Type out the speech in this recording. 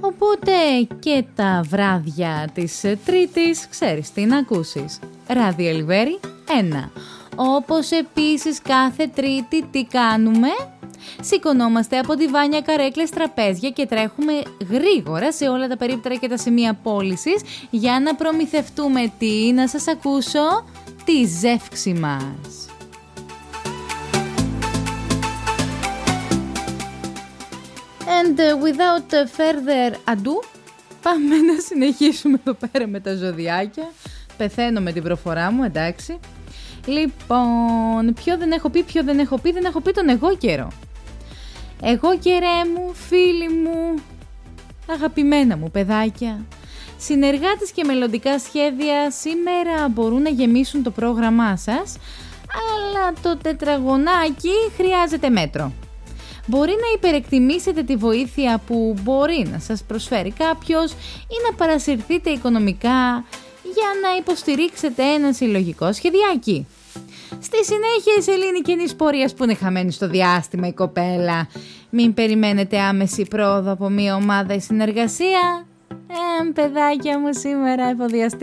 Οπότε και τα βράδια της Τρίτης ξέρεις τι να ακούσεις. Ράδιο Ελβέρι 1. Όπως επίσης κάθε Τρίτη τι κάνουμε? Σηκωνόμαστε από διβάνια, καρέκλες, τραπέζια και τρέχουμε γρήγορα σε όλα τα περίπτερα και τα σημεία πώλησης για να προμηθευτούμε τι, να σας ακούσω, τη ζεύξη μας. And without further ado, πάμε να συνεχίσουμε εδώ πέρα με τα ζωδιάκια. Πεθαίνω με την προφορά μου, εντάξει. Λοιπόν, δεν έχω πει τον εγώ καιρό. Εγώ καιρέ μου, φίλοι μου, αγαπημένα μου παιδάκια, συνεργάτες και μελλοντικά σχέδια σήμερα μπορούν να γεμίσουν το πρόγραμμά σας, αλλά το τετραγωνάκι χρειάζεται μέτρο. Μπορεί να υπερεκτιμήσετε τη βοήθεια που μπορεί να σας προσφέρει κάποιος ή να παρασυρθείτε οικονομικά για να υποστηρίξετε ένα συλλογικό σχεδιάκι. Στη συνέχεια η σελήνη καινής πορείας που είναι χαμένη στο διάστημα η κοπέλα. Μην περιμένετε άμεση πρόοδο από μια ομάδα ή συνεργασία. Παιδάκια μου, σήμερα εφοδιαστεί